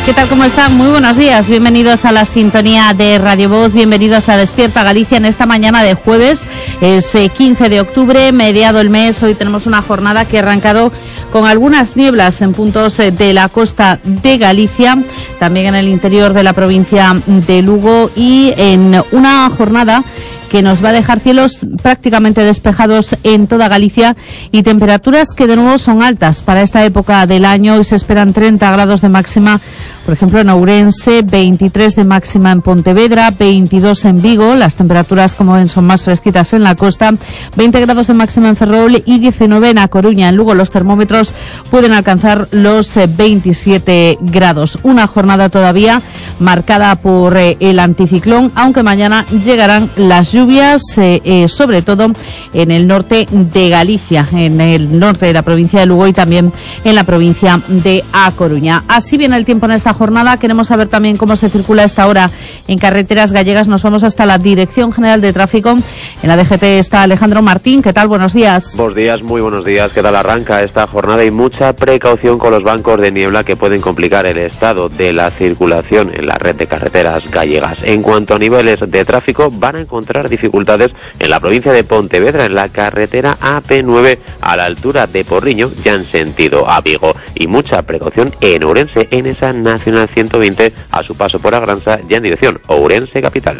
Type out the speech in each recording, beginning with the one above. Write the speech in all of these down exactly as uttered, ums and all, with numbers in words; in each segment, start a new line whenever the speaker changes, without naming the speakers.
¿Qué tal? ¿Cómo están? Muy buenos días. Bienvenidos a la sintonía de Radio Voz. Bienvenidos a Despierta Galicia en esta mañana de jueves. Es eh, quince de octubre, mediado el mes. Hoy tenemos una jornada que ha arrancado con algunas nieblas en puntos eh, de la costa de Galicia, también en el interior de la provincia de Lugo, y en una jornada que nos va a dejar cielos prácticamente despejados en toda Galicia y temperaturas que de nuevo son altas para esta época del año. Y se esperan treinta grados de máxima, por ejemplo, en Ourense, veintitrés de máxima en Pontevedra, veintidós en Vigo. Las temperaturas, como ven, son más fresquitas en la costa, veinte grados de máxima en Ferrol y diecinueve en A Coruña. En Lugo los termómetros pueden alcanzar los veintisiete grados. Una jornada todavía marcada por eh, el anticiclón, aunque mañana llegarán las lluvias, eh, eh, sobre todo en el norte de Galicia, en el norte de la provincia de Lugo y también en la provincia de A Coruña. Así viene el tiempo en esta jornada. Queremos saber también cómo se circula a esta hora en carreteras gallegas. Nos vamos hasta la Dirección General de Tráfico. En la D G T está Alejandro Martín. ¿Qué tal? Buenos días.
Buenos días, muy buenos días. ¿Qué tal arranca esta jornada? Y mucha precaución con los bancos de niebla que pueden complicar el estado de la circulación en la red de carreteras gallegas. En cuanto a niveles de tráfico, van a encontrar dificultades en la provincia de Pontevedra, en la carretera A P nueve a la altura de Porriño, ya en sentido a Vigo, y mucha precaución en Ourense, en esa Nacional ciento veinte a su paso por Agranza, ya en dirección Ourense capital.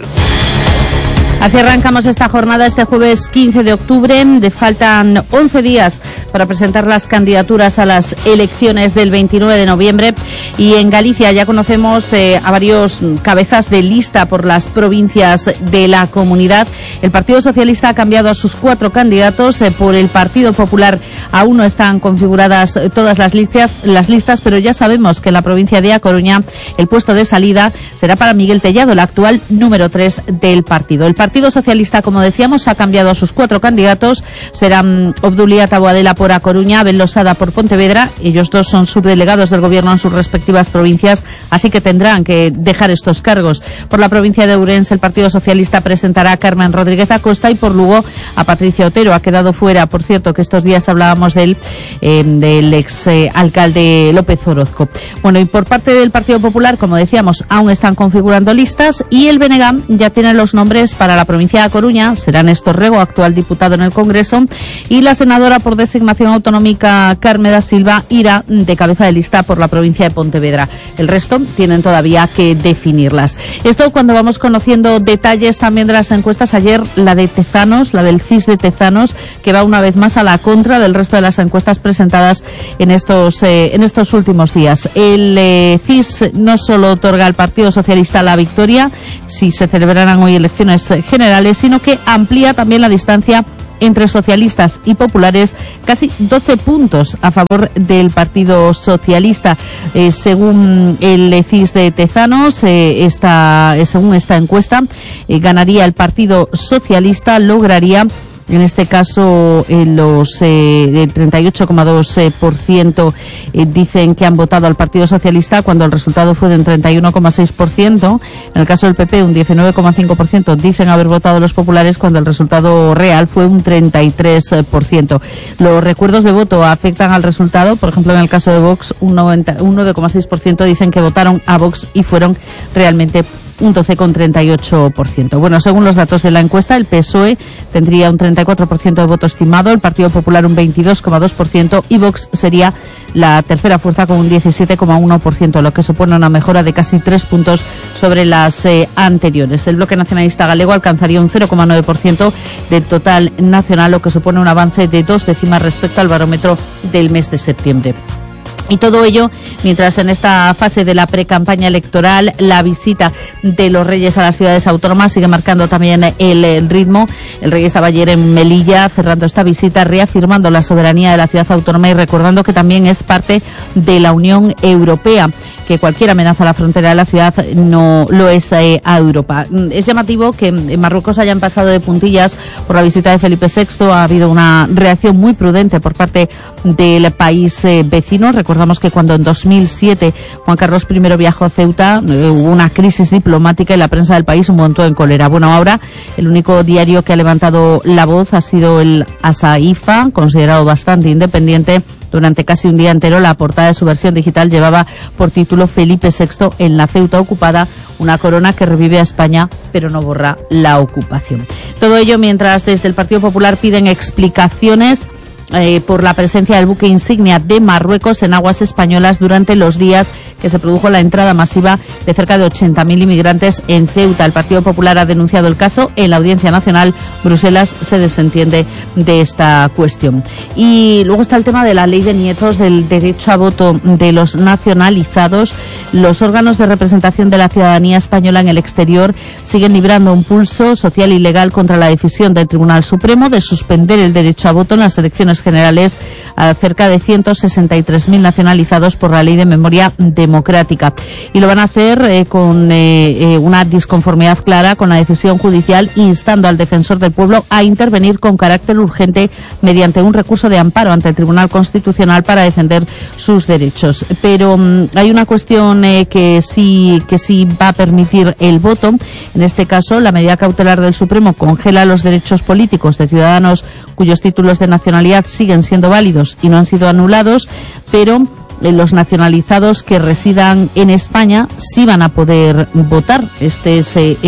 Así arrancamos esta jornada este jueves quince de octubre. De faltan once días para presentar las candidaturas a las elecciones del veintinueve de noviembre. Y en Galicia ya conocemos eh, a varios cabezas de lista por las provincias de la comunidad. El Partido Socialista ha cambiado a sus cuatro candidatos. Eh, por el Partido Popular aún no están configuradas todas las listas, las listas, pero ya sabemos que en la provincia de A Coruña el puesto de salida será para Miguel Tellado, el actual número tres del partido. El Partido Socialista, como decíamos, ha cambiado a sus cuatro candidatos. Serán Obdulia Taboadela por A Coruña, Abel Losada por Pontevedra. Ellos dos son subdelegados del Gobierno en sus respectivas provincias, así que tendrán que dejar estos cargos. Por la provincia de Ourense, el Partido Socialista presentará a Carmen Rodríguez Acosta, y por Lugo a Patricia Otero. Ha quedado fuera, por cierto, que estos días hablábamos del, eh, del ex eh, alcalde López Orozco. Bueno, y por parte del Partido Popular, como decíamos, aún están configurando listas, y el B N G ya tiene los nombres para la provincia de A Coruña. Será Néstor Rego, actual diputado en el Congreso, y la senadora por designación autonómica Carmen da Silva irá de cabeza de lista por la provincia de Pontevedra. El resto tienen todavía que definirlas. Esto cuando vamos conociendo detalles también de las encuestas. Ayer la de Tezanos, la del C I S de Tezanos, que va una vez más a la contra del resto de las encuestas presentadas en estos eh, en estos últimos días. El eh, C I S no solo otorga al Partido Socialista la victoria si se celebrarán hoy elecciones eh, generales, sino que amplía también la distancia entre socialistas y populares, casi doce puntos a favor del Partido Socialista. Eh, según el C I S de Tezanos, eh, esta, según esta encuesta, eh, ganaría el Partido Socialista, lograría en este caso eh, los eh, del treinta y ocho coma dos por ciento eh, dicen que han votado al Partido Socialista, cuando el resultado fue de un treinta y uno coma seis por ciento. En el caso del P P, un diecinueve coma cinco por ciento dicen haber votado a los populares, cuando el resultado real fue un treinta y tres por ciento. Los recuerdos de voto afectan al resultado. Por ejemplo, en el caso de Vox, un, noventa, un nueve coma seis por ciento dicen que votaron a Vox y fueron realmente un doce coma treinta y ocho por ciento. Bueno, según los datos de la encuesta, el P S O E tendría un treinta y cuatro por ciento de voto estimado, el Partido Popular un veintidós coma dos por ciento y Vox sería la tercera fuerza con un diecisiete coma uno por ciento, lo que supone una mejora de casi tres puntos sobre las eh, anteriores. El Bloque Nacionalista Galego alcanzaría un cero coma nueve por ciento del total nacional, lo que supone un avance de dos décimas respecto al barómetro del mes de septiembre. Y todo ello mientras en esta fase de la precampaña electoral la visita de los reyes a las ciudades autónomas sigue marcando también el ritmo. El rey estaba ayer en Melilla cerrando esta visita, reafirmando la soberanía de la ciudad autónoma y recordando que también es parte de la Unión Europea, que cualquier amenaza a la frontera de la ciudad no lo es eh, a Europa. Es llamativo que en Marruecos hayan pasado de puntillas por la visita de Felipe sexto. Ha habido una reacción muy prudente por parte del país eh, vecino. Recordamos que cuando en dos mil siete Juan Carlos primero viajó a Ceuta, eh, hubo una crisis diplomática y la prensa del país un montón en cólera. Bueno, ahora el único diario que ha levantado la voz ha sido el Asaifa, considerado bastante independiente, durante casi un día entero. La portada de su versión digital llevaba por título Felipe sexto en la Ceuta ocupada, una corona que revive a España pero no borra la ocupación. Todo ello mientras desde el Partido Popular piden explicaciones Eh, por la presencia del buque insignia de Marruecos en aguas españolas durante los días que se produjo la entrada masiva de cerca de ochenta mil inmigrantes en Ceuta. El Partido Popular ha denunciado el caso en la Audiencia Nacional. Bruselas se desentiende de esta cuestión. Y luego está el tema de la ley de nietos, del derecho a voto de los nacionalizados. Los órganos de representación de la ciudadanía española en el exterior siguen librando un pulso social y legal contra la decisión del Tribunal Supremo de suspender el derecho a voto en las elecciones generales a cerca de ciento sesenta y tres mil nacionalizados por la Ley de Memoria Democrática. Y lo van a hacer eh, con eh, eh, una disconformidad clara con la decisión judicial, instando al defensor del pueblo a intervenir con carácter urgente mediante un recurso de amparo ante el Tribunal Constitucional para defender sus derechos. Pero mmm, hay una cuestión eh, que sí que sí va a permitir el voto. En este caso, la medida cautelar del Supremo congela los derechos políticos de ciudadanos cuyos títulos de nacionalidad siguen siendo válidos y no han sido anulados, pero los nacionalizados que residan en España sí van a poder votar. Este es el,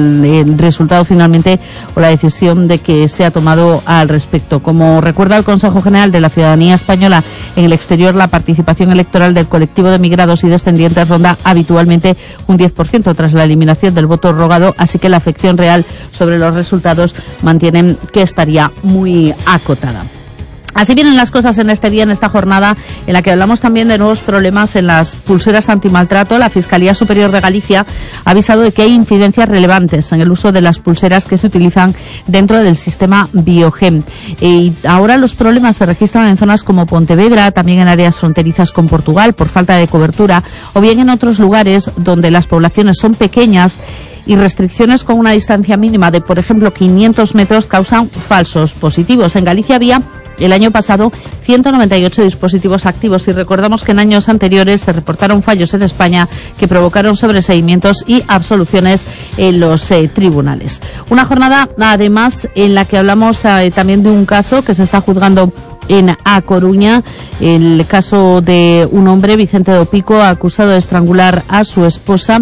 el resultado finalmente o la decisión de que se ha tomado al respecto. Como recuerda el Consejo General de la Ciudadanía Española en el exterior, la participación electoral del colectivo de migrados y descendientes ronda habitualmente un diez por ciento tras la eliminación del voto rogado, así que la afección real sobre los resultados mantienen que estaría muy acotada. Así vienen las cosas en este día, en esta jornada, en la que hablamos también de nuevos problemas en las pulseras antimaltrato. La Fiscalía Superior de Galicia ha avisado de que hay incidencias relevantes en el uso de las pulseras que se utilizan dentro del sistema Biogem. Y ahora los problemas se registran en zonas como Pontevedra, también en áreas fronterizas con Portugal, por falta de cobertura, o bien en otros lugares donde las poblaciones son pequeñas y restricciones con una distancia mínima de, por ejemplo, quinientos metros causan falsos positivos. En Galicia había el año pasado ciento noventa y ocho dispositivos activos y recordamos que en años anteriores se reportaron fallos en España que provocaron sobreseimientos y absoluciones en los eh, tribunales. Una jornada además en la que hablamos eh, también de un caso que se está juzgando en A Coruña, el caso de un hombre, Vicente do Pico, acusado de estrangular a su esposa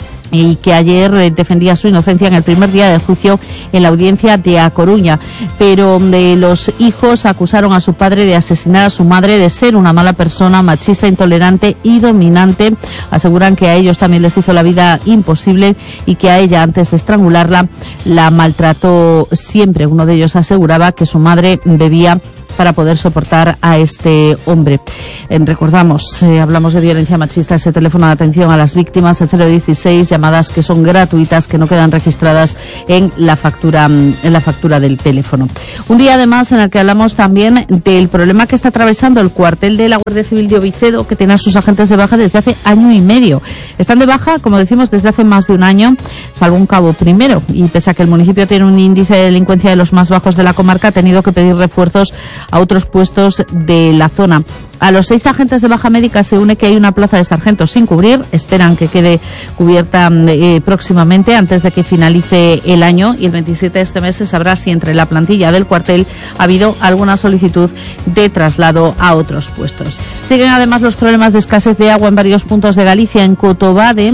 y que ayer defendía su inocencia en el primer día del juicio en la audiencia de A Coruña. Pero de los hijos acusaron a su padre de asesinar a su madre, de ser una mala persona, machista, intolerante y dominante. Aseguran que a ellos también les hizo la vida imposible y que a ella, antes de estrangularla, la maltrató siempre. Uno de ellos aseguraba que su madre bebía para poder soportar a este hombre. Eh, recordamos, eh, hablamos de violencia machista, ese teléfono de atención a las víctimas, el cero dieciséis, llamadas que son gratuitas, que no quedan registradas en la factura, en la factura del teléfono. Un día además en el que hablamos también del problema que está atravesando el cuartel de la Guardia Civil de Ovicedo, que tiene a sus agentes de baja desde hace año y medio. Están de baja, como decimos, desde hace más de un año, salvo un cabo primero, y pese a que el municipio tiene un índice de delincuencia de los más bajos de la comarca, ha tenido que pedir refuerzos a otros puestos de la zona. A los seis agentes de baja médica se une que hay una plaza de sargento sin cubrir. Esperan que quede cubierta eh, próximamente, antes de que finalice el año, y el veintisiete de este mes se sabrá si entre la plantilla del cuartel ha habido alguna solicitud de traslado a otros puestos. Siguen además los problemas de escasez de agua en varios puntos de Galicia. En Cotobade,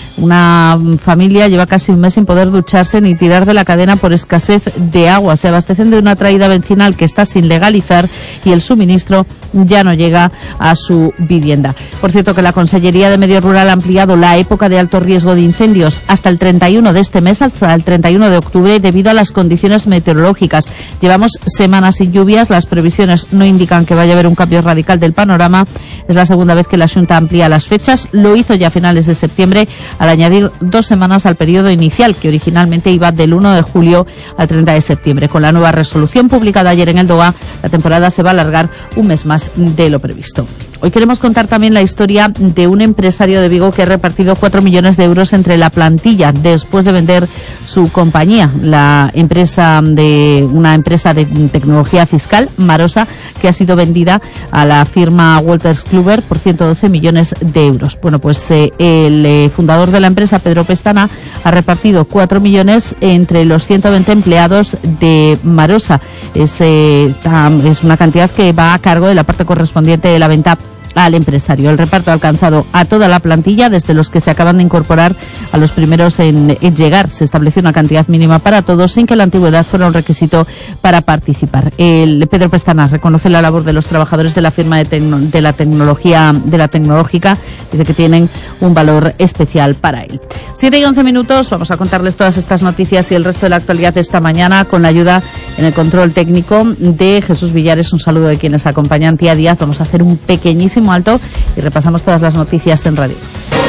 una familia lleva casi un mes sin poder ducharse ni tirar de la cadena por escasez de agua. Se abastecen de una traída vecinal que está sin legalizar y el suministro ya no llega a su vivienda. Por cierto, que la Consellería de Medio Rural ha ampliado la época de alto riesgo de incendios hasta el treinta y uno de este mes, hasta el treinta y uno de octubre, debido a las condiciones meteorológicas. Llevamos semanas sin lluvias, las previsiones no indican que vaya a haber un cambio radical del panorama. Es la segunda vez que la Xunta amplía las fechas. Lo hizo ya a finales de septiembre, al añadir dos semanas al periodo inicial, que originalmente iba del uno de julio al treinta de septiembre. Con la nueva resolución publicada ayer en el D O A, la temporada se va a alargar un mes más de lo previsto. Hoy queremos contar también la historia de un empresario de Vigo que ha repartido cuatro millones de euros entre la plantilla después de vender su compañía, la empresa de una empresa de tecnología fiscal, Marosa, que ha sido vendida a la firma Wolters Kluwer por ciento doce millones de euros. Bueno, pues eh, el eh, fundador de la empresa, Pedro Pestana, ha repartido cuatro millones entre los ciento veinte empleados de Marosa. Es, eh, es una cantidad que va a cargo de la parte correspondiente de la venta al empresario. El reparto ha alcanzado a toda la plantilla, desde los que se acaban de incorporar a los primeros en, en llegar. Se estableció una cantidad mínima para todos, sin que la antigüedad fuera un requisito para participar. El Pedro Pestana reconoce la labor de los trabajadores de la firma de, tecno, de la tecnología, de la tecnológica, dice que tienen un valor especial para él. Siete y once minutos, vamos a contarles todas estas noticias y el resto de la actualidad de esta mañana con la ayuda en el control técnico de Jesús Villares. Un saludo de quienes acompañan. Tía Díaz, vamos a hacer un pequeñísimo alto y repasamos todas las noticias en radio.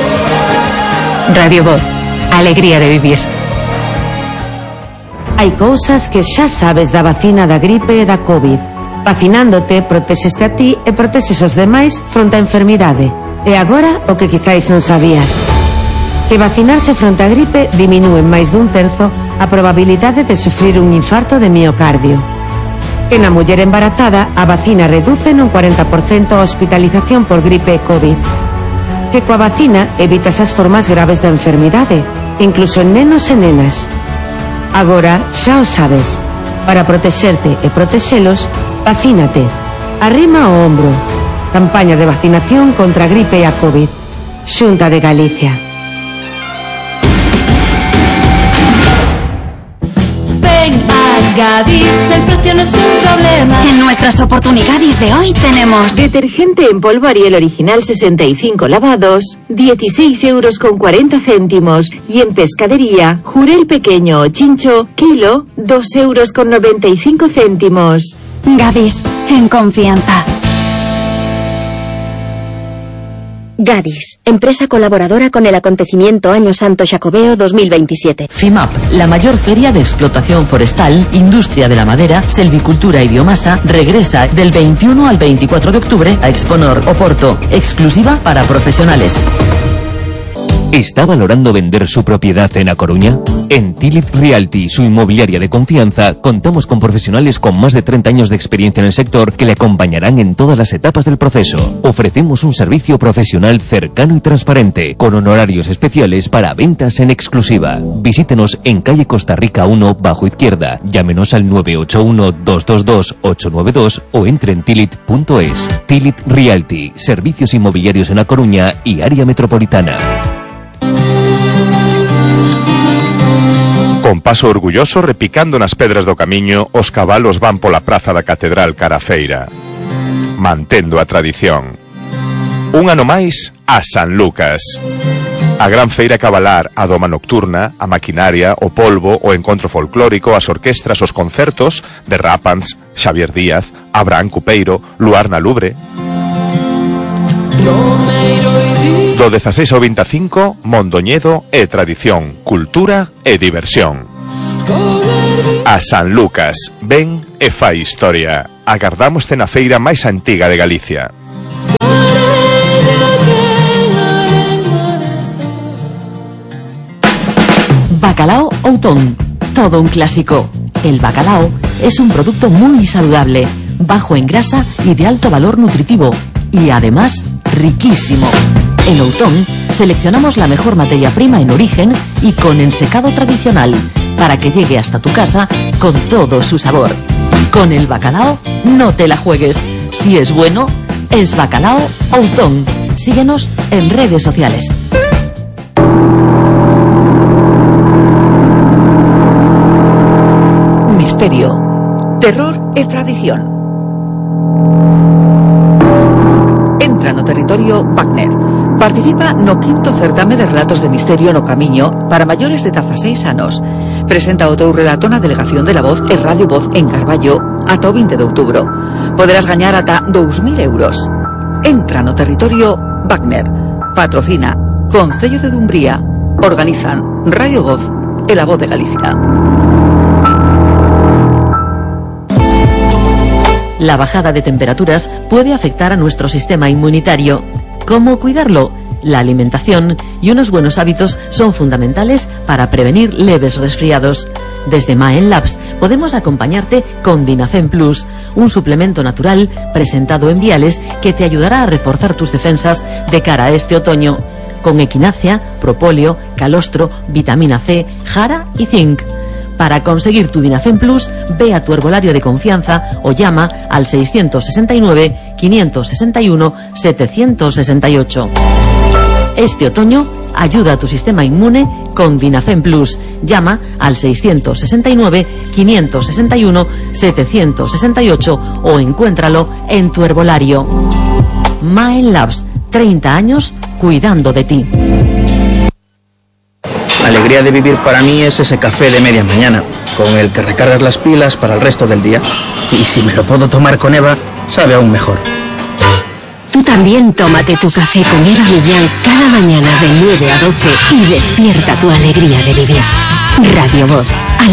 Radio Voz, alegría de vivir. Hai cousas que xa sabes da vacina da gripe e da COVID. Vacinándote, protexeste a ti e protexes os demais fronte á enfermidade. E agora, o que quizáis non sabías. Que vacinarse fronte á gripe diminúe en máis dun terzo a probabilidade de sufrir un infarto de miocardio. Que na muller embarazada a vacina reduce nun cuarenta por cento a hospitalización por gripe e COVID. Que coa vacina evitas as formas graves da enfermidade, incluso en nenos e nenas. Agora xa o sabes. Para protexerte e protexelos, vacínate. Arrima o ombro. Campaña de vacinación contra a gripe e a COVID. Xunta de Galicia.
Gadis, el precio no es un problema.
En nuestras oportunidades de hoy tenemos
detergente en polvo Ariel original sesenta y cinco lavados, dieciséis euros con cuarenta céntimos. Y en pescadería, Jurel pequeño o chincho, kilo, dos euros con noventa y cinco céntimos.
Gadis, en confianza.
Gadis, empresa colaboradora con el acontecimiento Año Santo Xacobeo dos mil veintisiete.
FIMAP, la mayor feria de explotación forestal, industria de la madera, selvicultura y biomasa, regresa del veintiuno al veinticuatro de octubre a Exponor, Oporto, exclusiva para profesionales.
¿Está valorando vender su propiedad en A Coruña? En Tilit Realty, su inmobiliaria de confianza, contamos con profesionales con más de treinta años de experiencia en el sector que le acompañarán en todas las etapas del proceso. Ofrecemos un servicio profesional cercano y transparente, con honorarios especiales para ventas en exclusiva. Visítenos en calle Costa Rica uno, bajo izquierda. Llámenos al nueve ocho uno, dos dos dos, ocho nueve dos o entre en tilit punto es. Tilit Realty, servicios inmobiliarios en A Coruña y área metropolitana.
Con paso orgulloso repicando nas pedras do camiño, os cabalos van pola praza da Catedral cara a feira, mantendo a tradición. Un ano máis a San Lucas. A gran feira cabalar, a doma nocturna, a maquinaria, o polvo, o encontro folclórico, as orquestras, os concertos de Rapans, Xavier Díaz, Abraham Cupeiro, Luar na Lubre. Do dezaseis ao veinticinco, Mondoñedo e tradición, cultura e diversión. A San Lucas, ven e fai historia. Agardámoste na feira máis antiga de Galicia.
Bacalao Outón, todo un clásico. El bacalao es un producto muy saludable, bajo en grasa y de alto valor nutritivo, y además riquísimo. En Outón seleccionamos la mejor materia prima en origen y con ensecado tradicional para que llegue hasta tu casa con todo su sabor. Con el bacalao no te la juegues. Si es bueno, es Bacalao Outón. Síguenos en redes sociales.
Misterio, terror e tradición. Entra no territorio Wagner. Participa no quinto certame de relatos de misterio no Camiño para maiores de dezaseis anos. Presenta o teu relato na Delegación de la Voz e Radio Voz en Carballo ata o vinte de outubro. Poderás gañar ata dous mil euros. Entra no territorio Wagner. Patrocina Concello de Dumbría. Organizan Radio Voz e la Voz de Galicia.
La bajada de temperaturas puede afectar a nuestro sistema inmunitario. ¿Cómo cuidarlo? La alimentación y unos buenos hábitos son fundamentales para prevenir leves resfriados. Desde Maen Labs podemos acompañarte con Dinafem Plus, un suplemento natural presentado en viales que te ayudará a reforzar tus defensas de cara a este otoño, con equinacia, propóleo, calostro, vitamina C, jara y zinc. Para conseguir tu Dinafem Plus, ve a tu herbolario de confianza o llama al seiscientos sesenta y nueve, quinientos sesenta y uno, setecientos sesenta y ocho. Este otoño, ayuda a tu sistema inmune con Dinafem Plus. Llama al seiscientos sesenta y nueve, quinientos sesenta y uno, setecientos sesenta y ocho o encuéntralo en tu herbolario. Maen Labs, treinta años cuidando de ti.
La alegría de vivir para mí es ese café de media mañana, con el que recargas las pilas para el resto del día. Y si me lo puedo tomar con Eva, sabe aún mejor.
Tú también tómate tu café con Eva Millán cada mañana de nueve a doce y despierta tu alegría de vivir. Radio Voz.